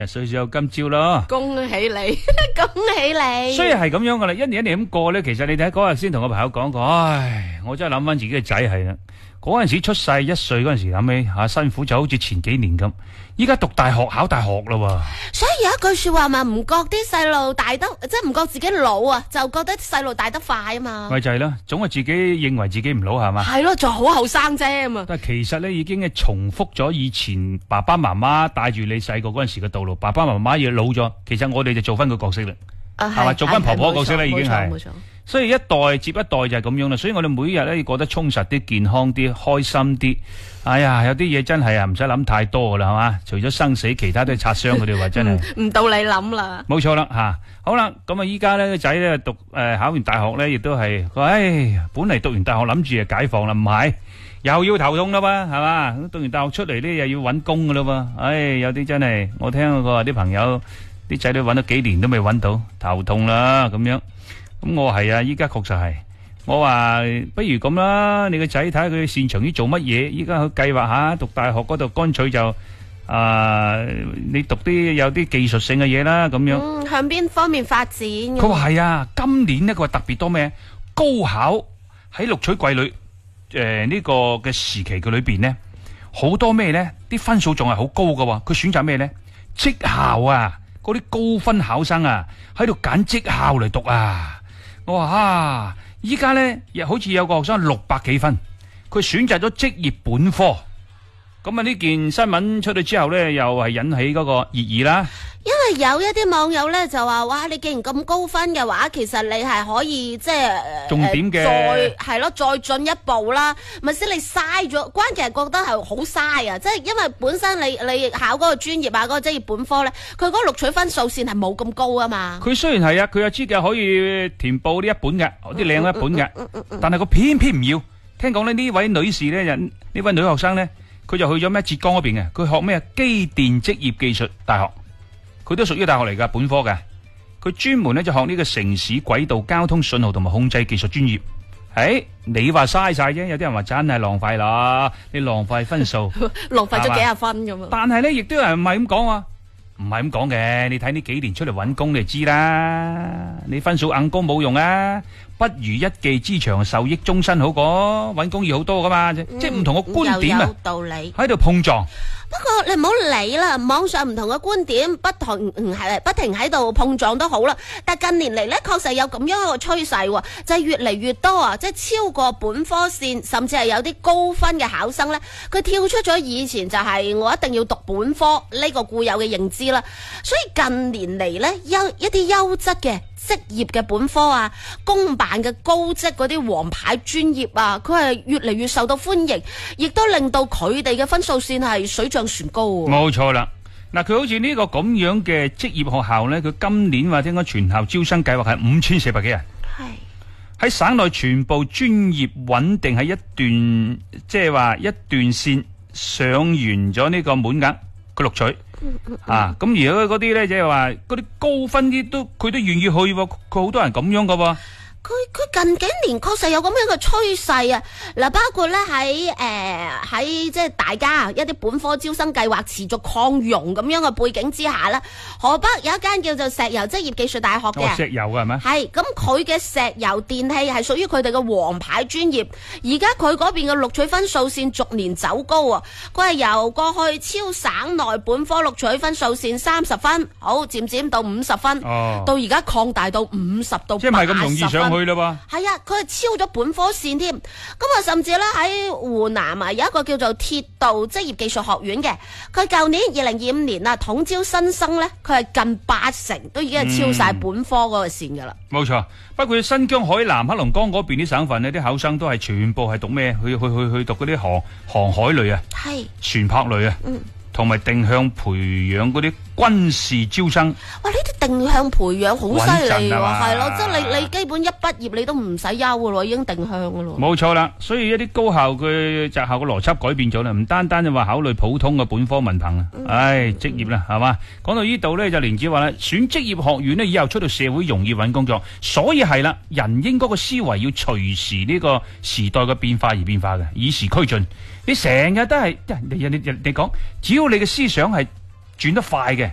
所以有今朝咯。 恭喜你，恭喜你。 雖然係咁樣噶啦，一年一年咁過咧，其實你睇嗰日先同個朋友講過，唉，我真係諗翻自己嘅仔係啦。嗰陣時出世1歲嗰陣時諗起吓辛苦，就好似前幾年咁。依家讀大學考大學啦喎。 所以有一句說話嘛，唔覺啲細路大得，即係唔覺自己老啊，就覺得細路大得快啊嘛。 咪就係啦，總係自己認為自己唔老係嘛。 係咯，仲好後生啫嘛。 但係其實咧已經係重複咗以前爸爸媽媽帶住你細個嗰陣時嘅道路，爸爸媽媽亦老咗，其實我哋就做翻個角色啦，係嘛，做翻婆婆角色啦，已經係。冇錯。所以一代接一代就係咁樣啦，所以我哋每日咧要過得充實啲、健康啲、開心啲。哎呀，有啲嘢真係啊，唔使諗太多噶啦，係嘛？除咗生死，其他都係擦傷佢哋話真係。 唔到你諗啦。冇錯啦吓，好啦，咁啊依家咧個仔咧讀考完大學咧，亦都係，唉，本嚟讀完大學諗住就解放啦，唔係，又要頭痛啦噃，係嘛？讀完大學出嚟咧又要搵工噶啦噃，唉，有啲真係，我聽過啲朋友啲仔女搵咗幾年都未搵到，頭痛啦咁樣。咁我係啊，依家確實係，我話不如咁啦，你個仔睇下佢擅長於做乜嘢，依家去計劃下讀大學嗰度，乾脆就你讀啲有啲技術性嘅嘢啦，咁樣。 向邊方面發展？ 佢話係啊，今年呢佢話特別多咩？高考喺錄取季裏呢個嘅時期嘅裏邊呢，好多咩呢？啲分數仲係好高噶，佢選擇咩呢？職校啊，嗰啲高分考生啊，喺度揀職校嚟讀啊！我話啊，依家咧又好似有個學生600幾分，佢選擇咗職業本科。咁啊呢件新聞出咗之後咧，又係引起嗰個熱議啦。 因為有一啲網友咧就話，哇，你既然咁高分嘅話，其實你係可以即係重點嘅， 再進一步啦。咪先你嘥咗，關鍵係覺得係好嘥啊！即係因為本身你考嗰個專業啊，嗰個職業本科咧，佢嗰個錄取分數線係冇咁高啊嘛。 佢雖然係啊，佢有資格可以填報呢一本嘅，啲靚一本嘅，但係佢偏偏唔要。聽講呢位女士咧，呢位女學生咧，佢就去咗咩浙江嗰邊嘅，佢學咩機電職業技術大學。佢都屬於大學嚟噶，本科嘅。佢專門咧就學呢個城市軌道交通信號同埋控制技術專業。你話嘥晒啫，有啲人話真係浪費啦，你浪費分數， 浪費咗幾廿分咁啊！ 但係咧，亦都有人唔係咁講啊，唔係咁講嘅。你睇呢幾年出嚟搵工，你就知啦。你分數硬高冇用啊，不如一技之長，受益終身好過。搵工要好多噶嘛，即係唔同嘅觀點啊， 有道理喺度碰撞。 不過你唔好理啦，網上唔同嘅觀點不停喺度碰撞都好啦。但近年嚟咧，確實有咁樣一個趨勢，就係越嚟越多啊，即係超過本科線，甚至係有啲高分嘅考生咧，佢跳出咗以前就係我一定要讀本科呢個固有嘅認知啦。所以近年嚟咧，一啲優質嘅職業嘅本科啊，公辦嘅高職嗰啲王牌專業啊，佢係越嚟越受到歡迎，亦都令到佢哋嘅分數線係水漲船高。 冇錯啦，嗱，佢好似呢個咁樣嘅職業學校呢，佢今年或者應該全校招生計劃係5400幾人，喺省內全部專業穩定喺一段，即係話一段線上完咗呢個滿額佢錄取。咁如果嗰啲咧，即係話嗰啲高分啲佢都願意去，佢好多人咁樣噶喎。 佢近幾年確實有咁樣嘅趨勢啊！嗱，包括咧喺即係大家一啲本科招生計劃持續擴容咁樣嘅背景之下咧，河北有一間叫做石油職業技術大學嘅， 石油嘅係咪？係， 咁佢嘅石油電器係屬於佢哋嘅王牌專業。而家佢嗰邊嘅錄取分數線逐年走高啊！佢係由過去超省內本科錄取分數線30分，好漸漸到50分，到而家擴大到50到80分。 即係唔係咁容易上去啦噃？ 係啊，佢係超咗本科線添。咁啊，甚至咧喺湖南啊，有一個叫做鐵道職業技術學院嘅，佢舊年2025年啊，統招新生咧，佢係近80%，都已經係超晒本科嗰個線噶啦。 冇錯，包括新疆、海南、黑龍江嗰邊啲省份呢，啲考生都係全部係讀咩？去讀嗰啲航海類啊，係船舶類啊，同埋定向培養嗰啲軍事招生。哇！呢啲定向培養好犀利喎，係咯，即係你基本一畢業你都唔使休噶咯，已經定向噶咯。 冇錯啦，所以一啲高校佢擇校嘅邏輯改變咗啦，唔單單就話考慮普通嘅本科文憑啊，職業啦，係嘛？講到呢度咧，就連子話啦，選職業學院呢，以後出到社會容易揾工作，所以係啦，人應該個思維要隨時呢個時代嘅變化而變化嘅，與時俱進。你成日都係你講，只要你嘅思想係轉得快嘅，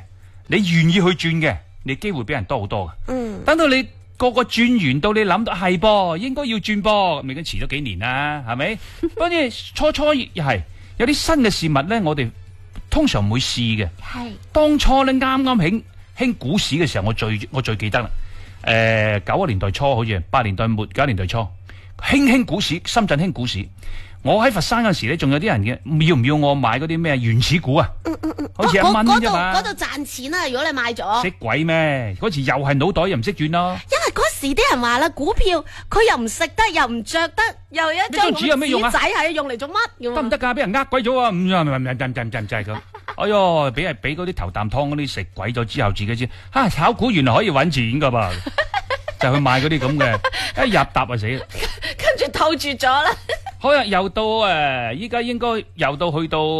你願意去轉嘅，你機會比人多好多嘅。等到你個個轉完到你諗到係噃，應該要轉噃，咪已經遲咗幾年啦，係咪？嗰啲初又係有啲新嘅事物咧，我哋通常唔會試嘅。係當初咧啱啱興股市嘅時候，我最記得啦。90年代初好似80年代末90年代初興股市，深圳興股市。我喺佛山嗰時咧，仲有啲人嘅要唔要我買嗰啲咩原始股啊？好似1蚊啫嘛。 嗰度賺錢啊！如果你買咗， 識鬼咩？嗰時又係腦袋又唔識轉咯。 因為嗰時啲人話啦，股票佢又唔食得，又唔着得，又有一張紙有咩用啊？ 紙仔係用嚟做乜？ 得唔得噶？俾人呃鬼咗啊！唔係咁。哎喲，俾嗰啲頭啖湯嗰啲食鬼咗之後，自己知炒股原來可以搵錢噶噃，就去買嗰啲咁嘅，一入搭就死啦。 跟住套住咗啦。 好啦，又到依家應該又到去到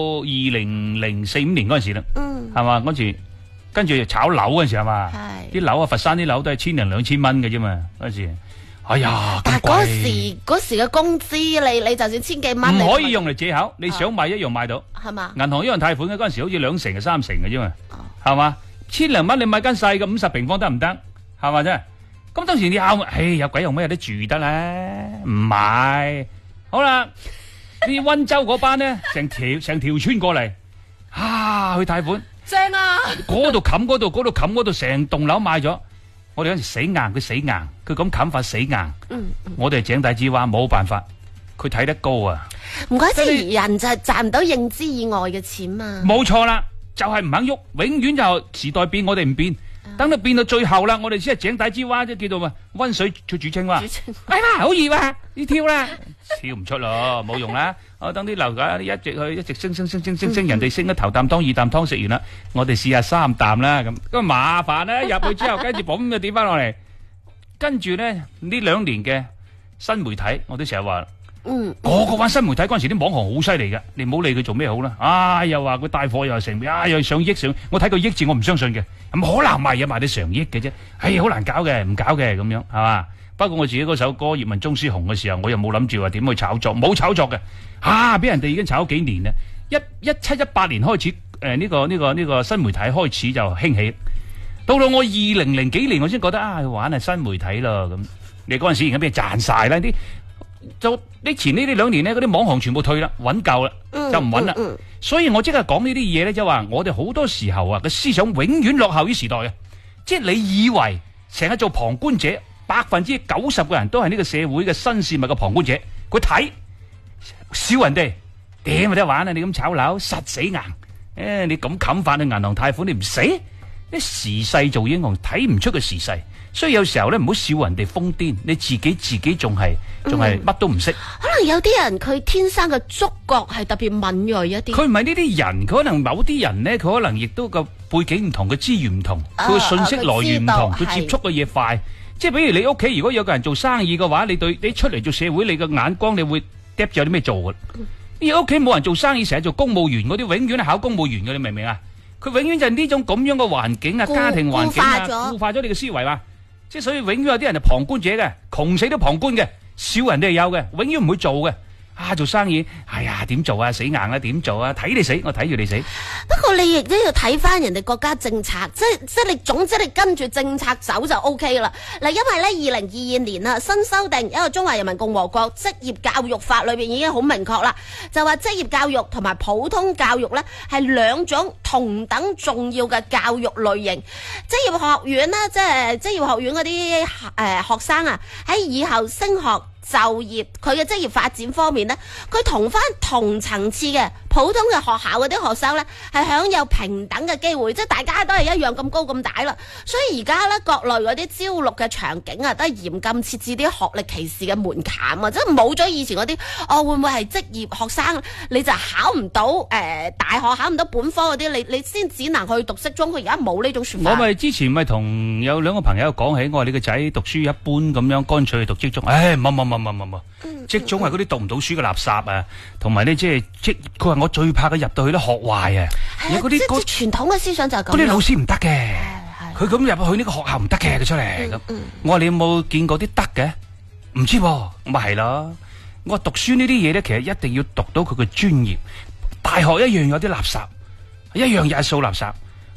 2004-5年嗰陣時啦，係嘛？嗰時跟住炒樓嗰陣時係嘛？啲樓啊，佛山啲樓都係1000零2000蚊嘅啫嘛，嗰時。哎呀， 但係嗰時嘅工資，你就算千幾蚊， 唔可以用嚟借口，你想買一樣買到， 係嘛？銀行一樣貸款嘅嗰陣時，好似2成嘅3成嘅啫嘛，係嘛？1000零蚊你買間細嘅50平方得唔得？係嘛啫？咁當時你有鬼用咩？有得住得咧？唔買。好啦，啲溫州嗰班咧，成條村過嚟，去貸款， 正啊！ 嗰度冚嗰度，嗰度冚嗰度，成棟樓買咗。我哋嗰時死硬，佢死硬，佢咁冚法死硬。我哋係井底之蛙，冇辦法。佢睇得高啊！ 唔怪之人就係賺唔到認知以外嘅錢嘛。 冇錯啦，就係唔肯喐，永遠就時代變，我哋唔變。等到變到最後啦，我哋先係井底之蛙，即係叫做溫水煮青蛙。哎呀，好熱啊！你跳啦，跳唔出咯，冇用啦。我等啲樓價一直升，人哋升咗頭啖湯2啖湯食完啦，我哋試下3啖啦咁麻煩啦。入去之後，跟住嘣就跌翻落嚟。跟住咧呢2年嘅新媒體，我都成日話，個玩新媒體嗰陣時啲網紅好犀利嘅，你唔好理佢做咩好啦。又話佢帶貨又成，又上億上，我睇個億字我唔相信嘅，咁可能賣嘢賣到上億嘅啫，好難搞嘅，唔搞嘅咁樣係嘛？包括我自己嗰首歌《葉問宗師紅》嘅時候，我又冇諗住話點去炒作，冇炒作嘅，俾人哋已經炒咗幾年啦。17、18年開始，呢個新媒體開始就興起，到我2000幾年，我先覺得玩係新媒體咯咁。你嗰陣時已經俾人賺晒啦，你前呢2年呢，嗰啲網紅全部退啦，穩夠啦，就唔穩啦。所以我即係講呢啲嘢咧，就話我哋好多時候個思想永遠落後於時代嘅，即係你以為成日做旁觀者。90%個人都係呢個社會嘅新事物嘅旁觀者，佢睇笑人哋點有得玩啊！你咁炒樓實死硬，你咁冚法去銀行貸款你唔死？啲時勢做英雄睇唔出個時勢，所以有時候咧唔好笑人哋瘋癲，你自己仲係乜都唔識。 可能有啲人佢天生嘅觸覺係特別敏銳一啲。 佢唔係呢啲人，佢可能某啲人咧，佢可能亦都個背景唔同，佢資源唔同，佢嘅信息來源唔同，佢接觸嘅嘢快。即係比如你屋企如果有個人做生意嘅話，你出嚟做社會，你嘅眼光你會嗒住有啲咩做嘅。你屋企冇人做生意，成日做公務員嗰啲，永遠係考公務員嘅，你明唔明啊？佢永遠就係呢種咁樣嘅環境啊，家庭環境啊，固化咗你嘅思維嘛。即係所以永遠有啲人係旁觀者嘅，窮死都旁觀嘅，笑人哋係有嘅，永遠唔會做嘅。做生意，點做啊？死硬啦，點做啊？睇你死，我睇住你死。 不過你亦都要睇翻人哋國家政策，即係你總之你跟住政策走就 OK 啦。嗱，因為咧2022年啊，新修訂一個中華人民共和國職業教育法裏邊已經好明確啦，就話職業教育同埋普通教育咧係2種同等重要嘅教育類型。職業學院啦，即係職業學院嗰啲學生啊，喺以後升學就業佢嘅職業發展方面呢，佢同翻同層次嘅普通嘅學校嗰啲學生呢，係享有平等嘅機會，即係大家都係一樣咁高咁大啦。所以而家呢，國內嗰啲招錄嘅場景啊，都係嚴禁設置啲學歷歧視嘅門檻啊，即係冇咗以前嗰啲會唔會係職業學生你就考唔到大學考唔到本科嗰啲，你先只能去讀職中，佢而家冇呢種說法。 我咪之前咪同有2個朋友講起，我話你個仔讀書一般咁樣，乾脆去讀職中。冇，職中係嗰啲讀唔到書嘅垃圾啊，同埋咧佢話我最怕佢入到去咧學壞啊，有嗰啲傳統嘅思想就係咁， 嗰啲老師唔得嘅，佢咁入去呢個學校唔得嘅，佢出嚟咁。我話你有冇見過啲得嘅？唔知喎，咪係咯。我話讀書呢啲嘢咧，其實一定要讀到佢嘅專業。大學一樣有啲垃圾，一樣又係掃垃圾。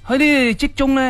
喺呢職中咧。